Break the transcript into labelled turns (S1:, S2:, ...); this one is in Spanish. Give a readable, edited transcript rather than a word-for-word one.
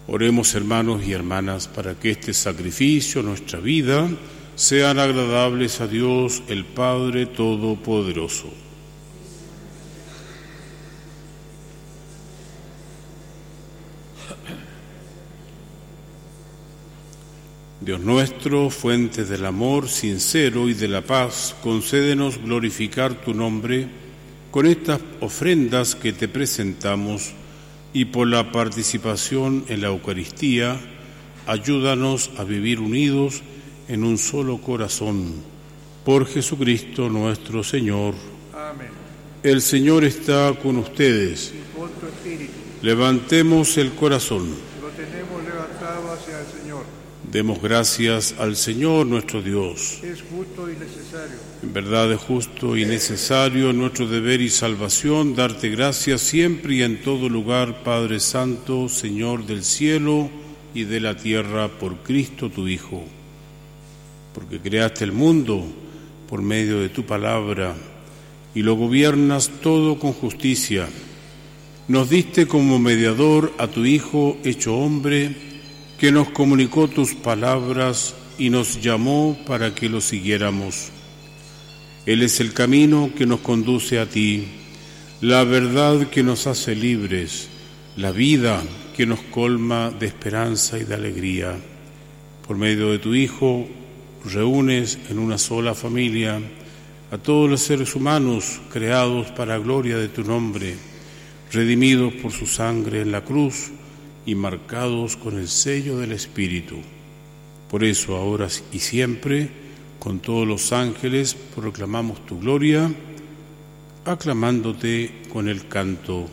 S1: Oremos, hermanos y hermanas, para que este sacrificio, nuestra vida, sean agradables a Dios, el Padre Todopoderoso. Dios nuestro, fuente del amor sincero y de la paz, concédenos glorificar tu nombre con estas ofrendas que te presentamos y por la participación en la Eucaristía, ayúdanos a vivir unidos en un solo corazón. Por Jesucristo nuestro Señor.
S2: Amén.
S1: El Señor está con ustedes.
S2: Y con tu espíritu.
S1: Levantemos el corazón.
S2: Lo tenemos levantado hacia el Señor.
S1: Demos gracias al Señor nuestro Dios.
S2: Es justo y necesario.
S1: En verdad es justo y necesario, nuestro deber y salvación, darte gracias siempre y en todo lugar, Padre Santo, Señor del cielo y de la tierra, por Cristo tu Hijo. Porque creaste el mundo por medio de tu palabra y lo gobiernas todo con justicia. Nos diste como mediador a tu Hijo hecho hombre, que nos comunicó tus palabras y nos llamó para que lo siguiéramos. Él es el camino que nos conduce a ti, la verdad que nos hace libres, la vida que nos colma de esperanza y de alegría. Por medio de tu Hijo, reúnes en una sola familia a todos los seres humanos creados para gloria de tu nombre, redimidos por su sangre en la cruz y marcados con el sello del Espíritu. Por eso, ahora y siempre, con todos los ángeles, proclamamos tu gloria, aclamándote con el canto